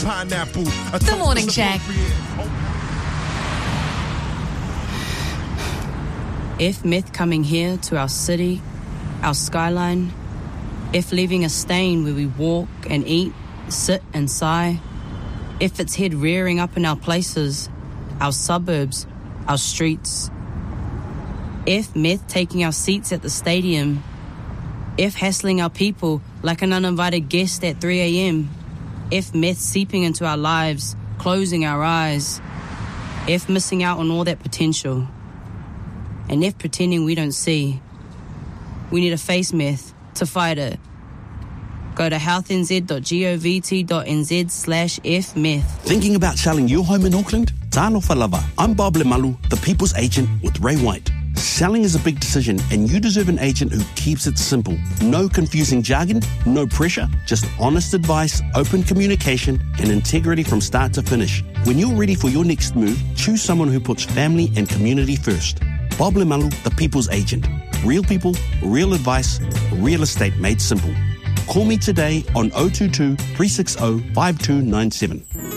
pineapple. The Morning Shack. If myth coming here to our city, our skyline, if leaving a stain where we walk and eat, sit and sigh, if its head rearing up in our places, our suburbs, our streets, if myth taking our seats at the stadium, if hassling our people like an uninvited guest at 3 a.m., if myth seeping into our lives, closing our eyes, if missing out on all that potential, and if pretending we don't see, we need to face myth to fight it. Go to healthnz.govt.nz/fmyth. Thinking about selling your home in Auckland? Tānofa lava. I'm Bob Lemalu, the People's Agent with Ray White. Selling is a big decision and you deserve an agent who keeps it simple. No confusing jargon, no pressure, just honest advice, open communication and integrity from start to finish. When you're ready for your next move, choose someone who puts family and community first. Bob Lemalu, the People's Agent. Real people, real advice, real estate made simple. Call me today on 022 360 5297.